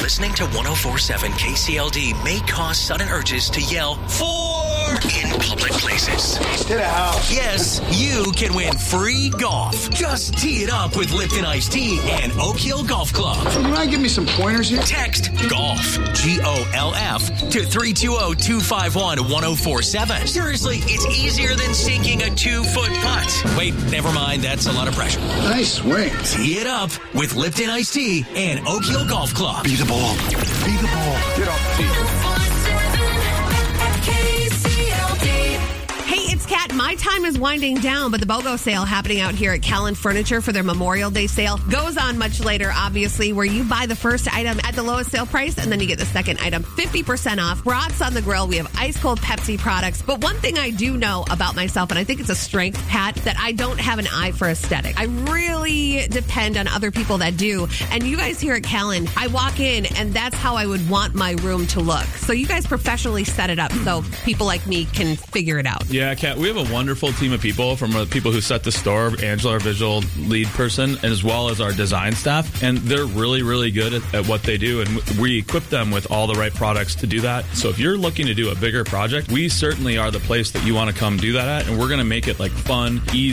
Listening to 104.7 KCLD may cause sudden urges to yell, "4" in public places. To the house. Yes, you can win free golf. Just tee it up with Lipton Iced Tea and Oak Hill Golf Club. You mind giving me some pointers here? Text GOLF, GOLF, to 320-251-1047. Seriously, it's easier than sinking a 2-foot putt. Wait, never mind. That's a lot of pressure. Nice swing. Tee it up with Lipton Iced Tea and Oak Hill Golf Club. Be the ball. Be the ball. Get off the tee. Hey, it's Kat. My time is winding down, but the BOGO sale happening out here at Callan Furniture for their Memorial Day sale goes on much later, obviously, where you buy the first item at the lowest sale price, and then you get the second item 50% off. Brats on the grill. We have ice-cold Pepsi products. But one thing I do know about myself, and I think it's a strength, Pat, that I don't have an eye for aesthetic. I really depend on other people that do. And you guys here at Callan, I walk in, and that's how I would want my room to look. So you guys professionally set it up so people like me can figure it out. Yeah, Kat, we have a wonderful team of people, from the people who set the store, Angela, our visual lead person, as well as our design staff. And they're really, really good at what they do. And we equip them with all the right products to do that. So if you're looking to do a bigger project, we certainly are the place that you want to come do that at. And we're going to make it like fun, easy.